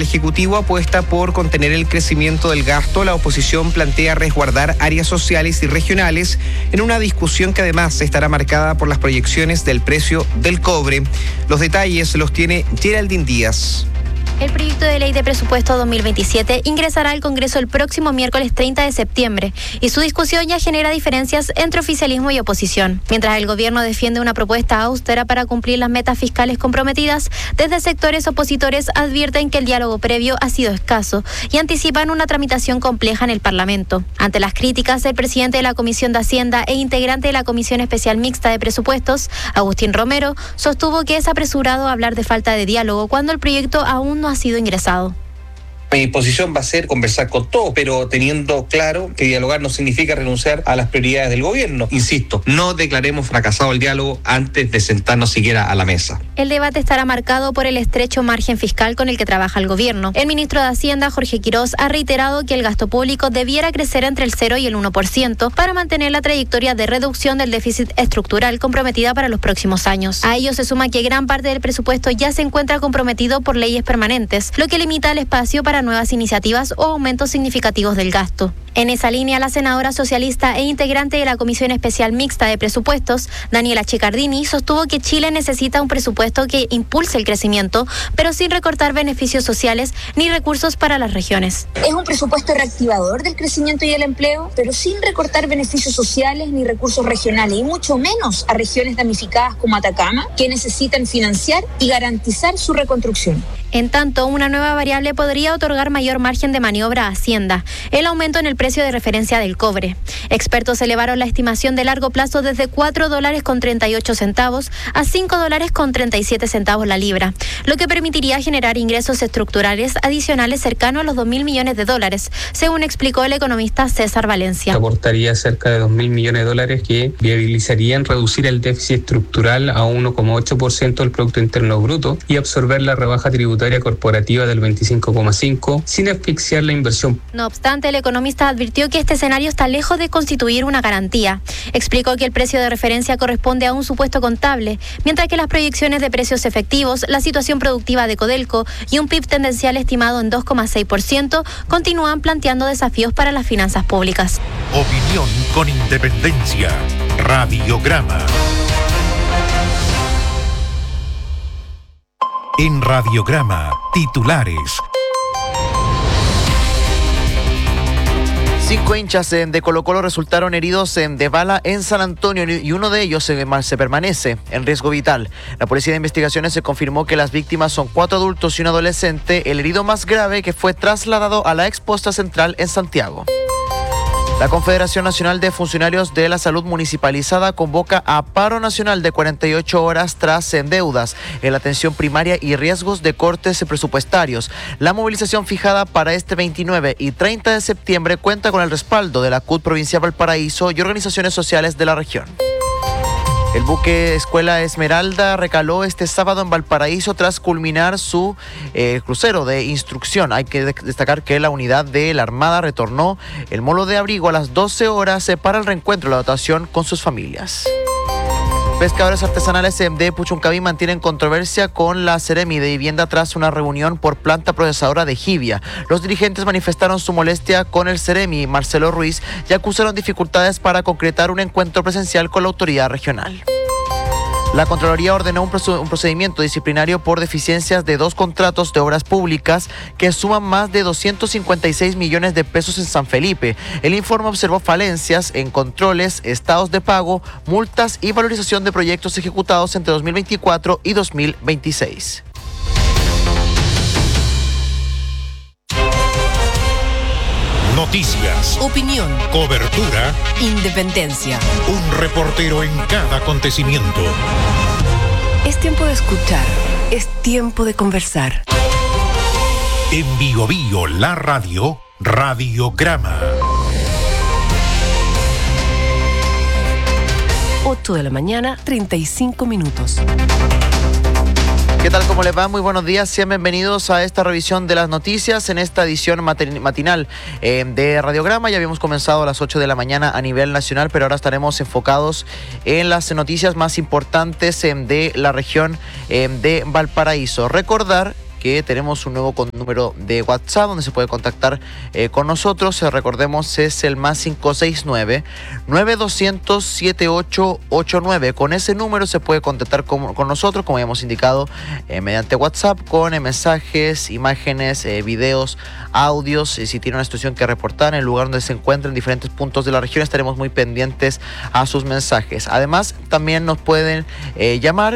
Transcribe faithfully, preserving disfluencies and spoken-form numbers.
El Ejecutivo apuesta por contener el crecimiento del gasto. La oposición plantea resguardar áreas sociales y regionales en una discusión que además estará marcada por las proyecciones del precio del cobre. Los detalles los tiene Geraldine Díaz. El proyecto de ley de presupuesto dos mil veintisiete ingresará al Congreso el próximo miércoles treinta de septiembre y su discusión ya genera diferencias entre oficialismo y oposición. Mientras el gobierno defiende una propuesta austera para cumplir las metas fiscales comprometidas, desde sectores opositores advierten que el diálogo previo ha sido escaso y anticipan una tramitación compleja en el Parlamento. Ante las críticas, el presidente de la Comisión de Hacienda e integrante de la Comisión Especial Mixta de Presupuestos, Agustín Romero, sostuvo que es apresurado hablar de falta de diálogo cuando el proyecto aún no ha sido ingresado. Mi posición va a ser conversar con todos, pero teniendo claro que dialogar no significa renunciar a las prioridades del gobierno. Insisto, no declaremos fracasado el diálogo antes de sentarnos siquiera a la mesa. El debate estará marcado por el estrecho margen fiscal con el que trabaja el gobierno. El ministro de Hacienda, Jorge Quirós, ha reiterado que el gasto público debiera crecer entre el cero y el uno por ciento para mantener la trayectoria de reducción del déficit estructural comprometida para los próximos años. A ello se suma que gran parte del presupuesto ya se encuentra comprometido por leyes permanentes, lo que limita el espacio para nuevas iniciativas o aumentos significativos del gasto. En esa línea, la senadora socialista e integrante de la Comisión Especial Mixta de Presupuestos, Daniela Chicardini, sostuvo que Chile necesita un presupuesto que impulse el crecimiento, pero sin recortar beneficios sociales ni recursos para las regiones. Es un presupuesto reactivador del crecimiento y el empleo, pero sin recortar beneficios sociales ni recursos regionales, y mucho menos a regiones damnificadas como Atacama, que necesitan financiar y garantizar su reconstrucción. En tanto, una nueva variable podría otorgar mayor margen de maniobra a Hacienda: el aumento en el precio de referencia del cobre. Expertos elevaron la estimación de largo plazo desde cuatro dólares con treinta y ocho centavos a cinco dólares con treinta y siete centavos la libra, lo que permitiría generar ingresos estructurales adicionales cercanos a los dos mil millones de dólares, según explicó el economista César Valencia. Aportaría cerca de dos mil millones de dólares que viabilizarían reducir el déficit estructural a uno coma ocho por ciento del Producto Interno Bruto y absorber la rebaja tributaria corporativa del veinticinco coma cinco por ciento sin asfixiar la inversión. No obstante, el economista advirtió que este escenario está lejos de constituir una garantía. Explicó que el precio de referencia corresponde a un supuesto contable, mientras que las proyecciones de precios efectivos, la situación productiva de Codelco y un P I B tendencial estimado en dos coma seis por ciento continúan planteando desafíos para las finanzas públicas. Opinión con independencia. Radiograma. En Radiograma, titulares. Cinco hinchas de Colo-Colo resultaron heridos de bala en San Antonio y uno de ellos se permanece en riesgo vital. La Policía de Investigaciones se confirmó que las víctimas son cuatro adultos y un adolescente, el herido más grave que fue trasladado a la exposta central en Santiago. La Confederación Nacional de Funcionarios de la Salud Municipalizada convoca a paro nacional de cuarenta y ocho horas tras deudas en la atención primaria y riesgos de cortes presupuestarios. La movilización fijada para este veintinueve y treinta de septiembre cuenta con el respaldo de la C U T Provincial Valparaíso y organizaciones sociales de la región. El buque Escuela Esmeralda recaló este sábado en Valparaíso tras culminar su eh, crucero de instrucción. Hay que de- destacar que la unidad de la Armada retornó el molo de abrigo a las doce horas eh, para el reencuentro de la dotación con sus familias. Pescadores artesanales de Puchuncaví mantienen controversia con la Seremi de Vivienda tras una reunión por planta procesadora de Jibia. Los dirigentes manifestaron su molestia con el Seremi, Marcelo Ruiz, y acusaron dificultades para concretar un encuentro presencial con la autoridad regional. La Contraloría ordenó un procedimiento disciplinario por deficiencias de dos contratos de obras públicas que suman más de doscientos cincuenta y seis millones de pesos en San Felipe. El informe observó falencias en controles, estados de pago, multas y valorización de proyectos ejecutados entre dos mil veinticuatro y dos mil veintiséis. Noticias, opinión, cobertura, independencia. un reportero en cada acontecimiento. Es tiempo de escuchar, es tiempo de conversar. En Bio Bio, la radio, Radiograma. ocho de la mañana, treinta y cinco minutos. ¿Qué tal? ¿Cómo les va? Muy buenos días. Sean bienvenidos a esta revisión de las noticias en esta edición matinal eh, de Radiograma. Ya habíamos comenzado a las ocho de la mañana a nivel nacional, pero ahora estaremos enfocados en las noticias más importantes eh, de la región eh, de Valparaíso. Recordar que tenemos un nuevo con número de WhatsApp donde se puede contactar eh, con nosotros. Eh, recordemos, es el más cinco seis nueve, nueve dos cero cero, siete ocho ocho nueve. Con ese número se puede contactar con, con nosotros, como hemos indicado, eh, mediante WhatsApp, con eh, mensajes, imágenes, eh, videos, audios. Eh, si tiene una situación que reportar en el lugar donde se encuentra en diferentes puntos de la región, estaremos muy pendientes a sus mensajes. Además, también nos pueden eh, llamar